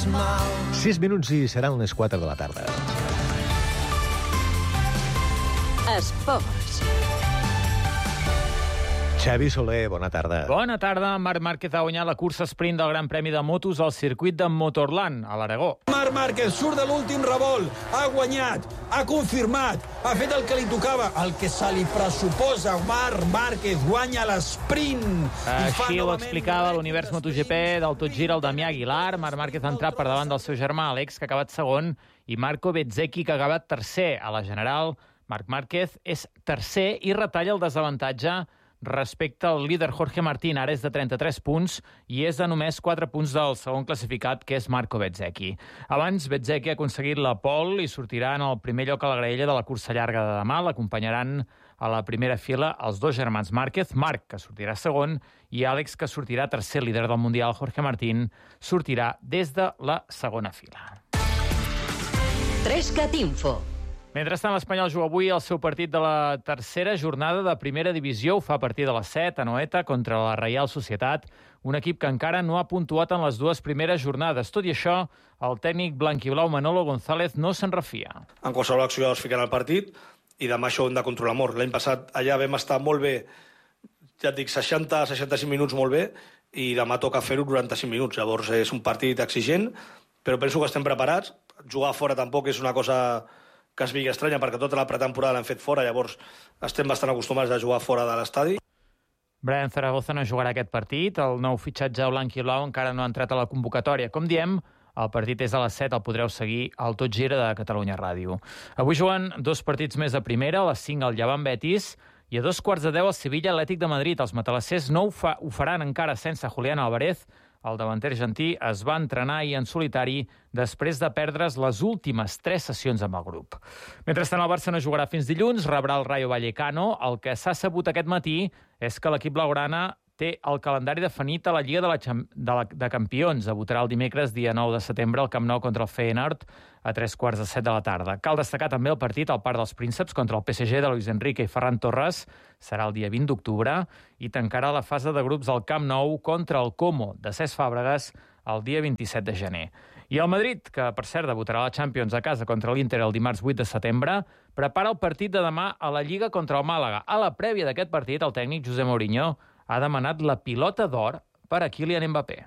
6 minuts i seran les 4 de la tarda. Esports. Xavi Soler, bona tarda. Bona tarda. Marc Márquez ha guanyat la cursa sprint del Gran Premi de Motos al circuit de Motorland, a l'Aragó. Marc Márquez surt de l'últim revolt, ha guanyat, ha confirmat, ha fet el que li tocava, el que se li pressuposa. Marc Márquez guanya l'esprint. Així ho explicava l'univers MotoGP del Tot Gira el Damià Aguilar. Marc Márquez ha entrat per davant del seu germà Àlex, que ha acabat segon, i Marco Bezzecchi, que ha acabat tercer. A la general, Marc Márquez és tercer i retalla el desavantatge respecte al líder Jorge Martín. Ara és de 33 punts i és de només 4 punts del segon classificat, que és Marco Bezzecchi. Abans, Bezzecchi ha aconseguit la pole i sortirà en el primer lloc a la graella de la cursa llarga de demà. L'acompanyaran a la primera fila els dos germans Márquez, Marc, que sortirà segon, i Àlex, que sortirà tercer. Líder del Mundial, Jorge Martín, sortirà des de la segona fila. 3CAT Info. Mentrestant, l'Espanyol juga avui el seu partit de la tercera jornada de primera divisió. Ho fa a partir de les 7 a Noeta contra la Reial Societat, un equip que encara no ha puntuat en les dues primeres jornades. Tot i això, el tècnic blanquiblau Manolo González no se'n refia. En qualsevol acció es ficarà al partit i demà això ho hem de controlar molt. L'any passat allà vam estar molt bé, ja et dic, 60-65 minuts molt bé, i demà toca fer-ho 95 minuts. Llavors és un partit exigent, però penso que estem preparats. Jugar fora tampoc és una cosa que es vigui estranya, perquè tota la pretemporada l'hem fet fora, llavors estem bastant acostumats a jugar fora de l'estadi. Brian Zaragoza no jugarà aquest partit. El nou fitxatge blanc-i-blau encara no ha entrat a la convocatòria. Com diem, el partit és a les 7, el podreu seguir al Tot Gira de Catalunya Ràdio. Avui juguen dos partits més a primera, a les 5 el Llevant Betis i a 2:15 el Sevilla Atlètic de Madrid. Els matalassers no ho faran encara sense Julián Álvarez. El davanter argentí es va entrenar ahir en solitari després de perdre's les últimes 3 sessions amb el grup. Mentrestant, el Barça no jugarà fins dilluns, rebrà el Rayo Vallecano. El que s'ha sabut aquest matí és que l'equip blaugrana té el calendari definit a la Lliga de Campions. Debutarà el dimecres, dia 9 de setembre, al Camp Nou contra el Feyenoord a 7:15 de la tarda. Cal destacar també el partit al Parc dels Prínceps contra el PSG de Luis Enrique i Ferran Torres. Serà el dia 20 d'octubre i tancarà la fase de grups al Camp Nou contra el Como de Cesc Fàbregas el dia 27 de gener. I el Madrid, que per cert debutarà a la Champions a casa contra l'Inter el dimarts 8 de setembre, prepara el partit de demà a la Lliga contra el Màlaga. A la prèvia d'aquest partit, el tècnic José Mourinho ha demanat la pilota d'or per a Kylian Mbappé.